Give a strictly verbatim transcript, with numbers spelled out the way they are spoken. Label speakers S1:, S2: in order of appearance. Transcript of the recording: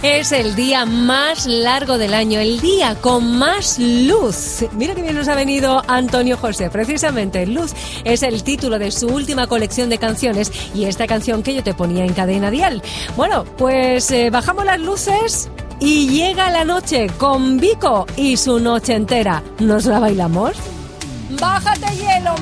S1: Es el día más largo del año, el día con más luz. Mira que bien nos ha venido Antonio José. Precisamente, Luz es el título de su última colección de canciones y esta canción que yo te ponía en Cadena Dial. Bueno, pues eh, bajamos las luces y llega la noche con Vico y su noche entera. ¿Nos la bailamos? ¡Bájate hielo!